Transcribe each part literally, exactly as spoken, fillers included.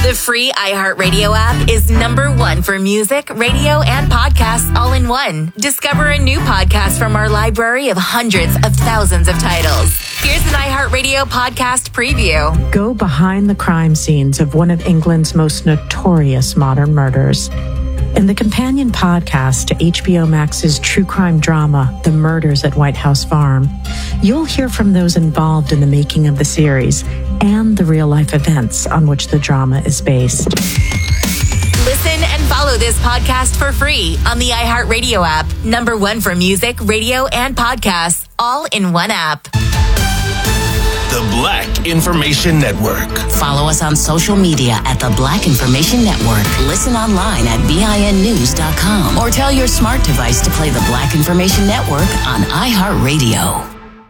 The free iHeartRadio app is number one for music, radio, and podcasts all in one. Discover a new podcast from our library of hundreds of thousands of titles. Here's an iHeartRadio podcast preview. Go behind the crime scenes of one of England's most notorious modern murders. In the companion podcast to H B O Max's true crime drama, The Murders at White House Farm, you'll hear from those involved in the making of the series and the real-life events on which the drama is based. Listen and follow this podcast for free on the iHeartRadio app. Number one for music, radio, and podcasts, all in one app. The Black Information Network. Follow us on social media at The Black Information Network. Listen online at B I N news dot com or tell your smart device to play The Black Information Network on iHeartRadio.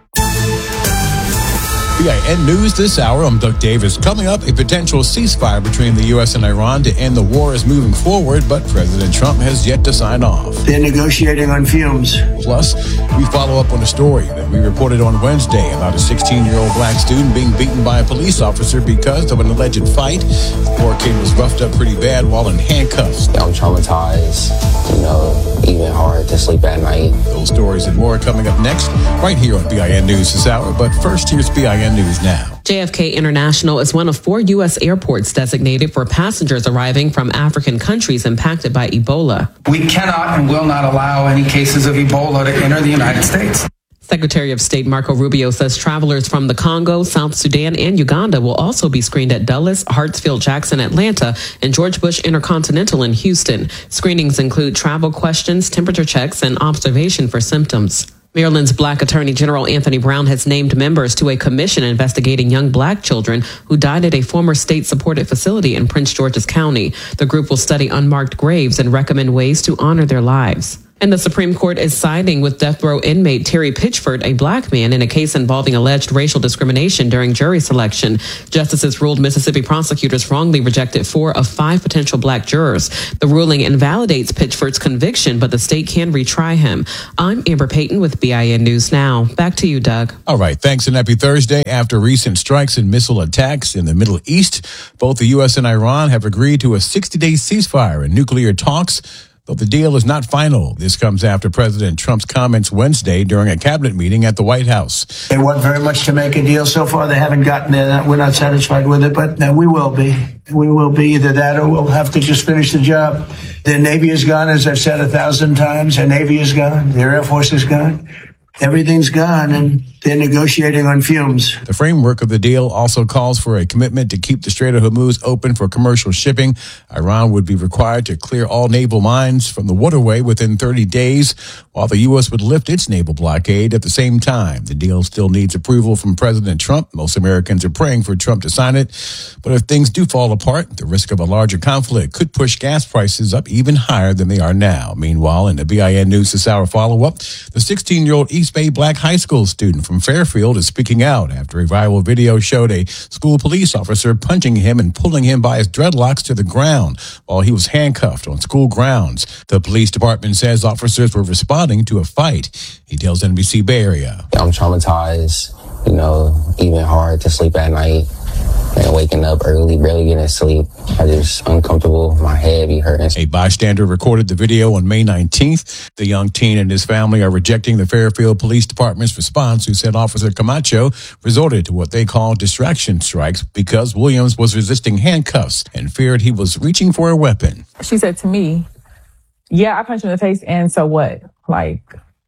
B I N News this hour. I'm Doug Davis. Coming up, a potential ceasefire between the U S and Iran to end the war is moving forward, but President Trump has yet to sign off. They're negotiating on fumes. Plus, we follow up on a story that we reported on Wednesday about a sixteen-year-old black student being beaten by a police officer because of an alleged fight. The poor kid was roughed up pretty bad while in handcuffs. I'm traumatized, you know, even hard to sleep at night. Those stories and more coming up next, right here on B I N News this hour. But first, here's B I N News Now. J F K International is one of four U S airports designated for passengers arriving from African countries impacted by Ebola. We cannot and will not allow any cases of Ebola to enter the United States. Secretary of State Marco Rubio says travelers from the Congo, South Sudan, and Uganda will also be screened at Dulles, Hartsfield Jackson, Atlanta, and George Bush Intercontinental in Houston. Screenings include travel questions, temperature checks, and observation for symptoms. Maryland's Black Attorney General Anthony Brown has named members to a commission investigating young black children who died at a former state-supported facility in Prince George's County. The group will study unmarked graves and recommend ways to honor their lives. And the Supreme Court is siding with death row inmate Terry Pitchford, a black man, in a case involving alleged racial discrimination during jury selection. Justices ruled Mississippi prosecutors wrongly rejected four of five potential black jurors. The ruling invalidates Pitchford's conviction, but the state can retry him. I'm Amber Payton with B I N News Now. Back to you, Doug. All right. Thanks and happy Thursday. After recent strikes and missile attacks in the Middle East, both the U S and Iran have agreed to a sixty-day ceasefire and nuclear talks. Though the deal is not final. This comes after President Trump's comments Wednesday during a cabinet meeting at the White House. They want very much to make a deal. So far, they haven't gotten there. We're not satisfied with it, but no, we will be. We will be either that or we'll have to just finish the job. Their Navy is gone, as I've said a thousand times. Their Navy is gone. Their Air Force is gone. Everything's gone, and they're negotiating on fumes. The framework of the deal also calls for a commitment to keep the Strait of Hormuz open for commercial shipping. Iran would be required to clear all naval mines from the waterway within thirty days, while the U S would lift its naval blockade at the same time. The deal still needs approval from President Trump. Most Americans are praying for Trump to sign it. But if things do fall apart, the risk of a larger conflict could push gas prices up even higher than they are now. Meanwhile, in the B I N News this hour follow-up, the sixteen-year-old East Bay Black high school student from Fairfield is speaking out after a viral video showed a school police officer punching him and pulling him by his dreadlocks to the ground while he was handcuffed on school grounds. The police department says officers were responding to a fight. He tells N B C Bay Area. I'm traumatized, you know, even hard to sleep at night. And waking up early, barely getting sleep. I just uncomfortable. My head be hurting. A bystander recorded the video on May nineteenth. The young teen and his family are rejecting the Fairfield Police Department's response, who said Officer Camacho resorted to what they call distraction strikes because Williams was resisting handcuffs and feared he was reaching for a weapon. She said to me, yeah, I punched him in the face, and so what? Like,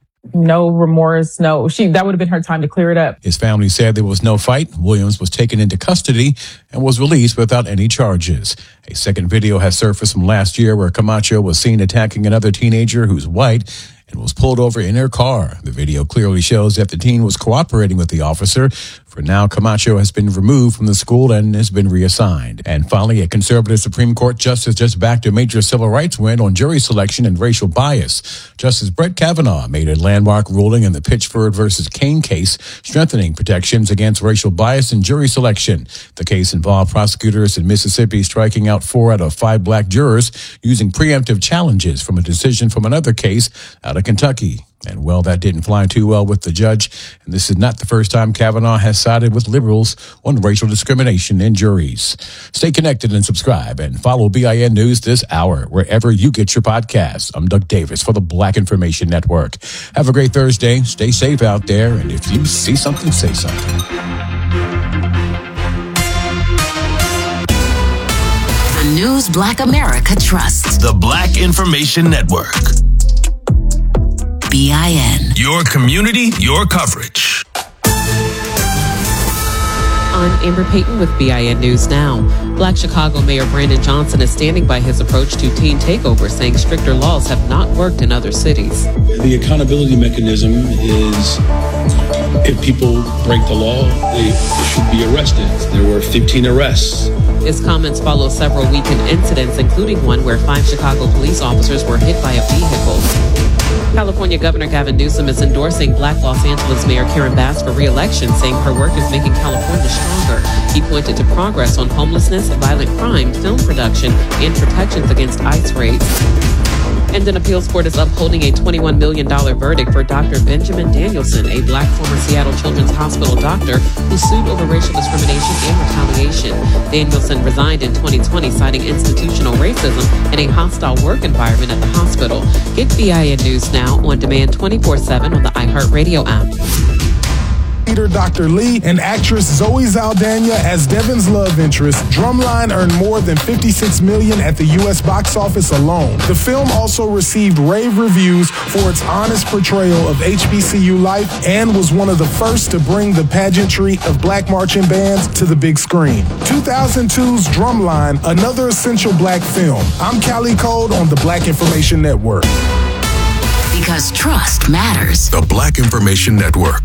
no remorse, no. She that would have been her time to clear it up. His family said there was no fight. Williams was taken into custody and was released without any charges. A second video has surfaced from last year where Camacho was seen attacking another teenager who's white and was pulled over in her car. The video clearly shows that the teen was cooperating with the officer. For now, Camacho has been removed from the school and has been reassigned. And finally, a conservative Supreme Court justice just backed a major civil rights win on jury selection and racial bias. Justice Brett Kavanaugh made a landmark ruling in the Pitchford versus Kane case, strengthening protections against racial bias in jury selection. The case involved prosecutors in Mississippi striking out four out of five black jurors using preemptive challenges from a decision from another case out of Kentucky. And, well, that didn't fly too well with the judge. And this is not the first time Kavanaugh has sided with liberals on racial discrimination in juries. Stay connected and subscribe and follow B I N News this hour wherever you get your podcasts. I'm Doug Davis for the Black Information Network. Have a great Thursday. Stay safe out there. And if you see something, say something. The news Black America trusts. The Black Information Network. B I N. Your community, your coverage. I'm Amber Payton with B I N News Now. Black Chicago Mayor Brandon Johnson is standing by his approach to teen takeover, saying stricter laws have not worked in other cities. The accountability mechanism is if people break the law, they should be arrested. There were fifteen arrests. His comments follow several weekend incidents, including one where five Chicago police officers were hit by a vehicle. California Governor Gavin Newsom is endorsing Black Los Angeles Mayor Karen Bass for re-election, saying her work is making California stronger. He pointed to progress on homelessness, violent crime, film production, and protections against ICE raids. And an appeals court is upholding a twenty-one million dollars verdict for Doctor Benjamin Danielson, a Black former Seattle Children's Hospital doctor who sued over racial discrimination and retaliation. Danielson resigned in twenty twenty, citing institutional racism and a hostile work environment at the hospital. Get B I N News Now on demand twenty-four seven on the iHeartRadio app. Doctor Lee and actress Zoe Saldana as Devin's love interest, Drumline earned more than fifty-six million dollars at the U S box office alone. The film also received rave reviews for its honest portrayal of H B C U life and was one of the first to bring the pageantry of Black marching bands to the big screen. two thousand two's Drumline, another essential Black film. I'm Callie Code on the Black Information Network. Because trust matters. The Black Information Network.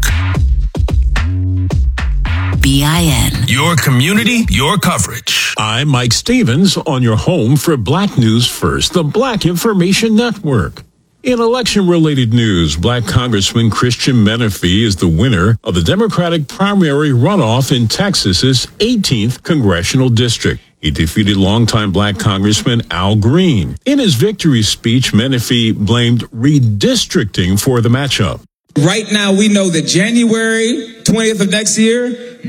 B I N. Your community, your coverage. I'm Mike Stevens on your home for Black News First, the Black Information Network. In election-related news, Black Congressman Christian Menifee is the winner of the Democratic primary runoff in Texas's eighteenth congressional district. He defeated longtime Black Congressman Al Green. In his victory speech, Menifee blamed redistricting for the matchup. Right now, we know that January twentieth of next year,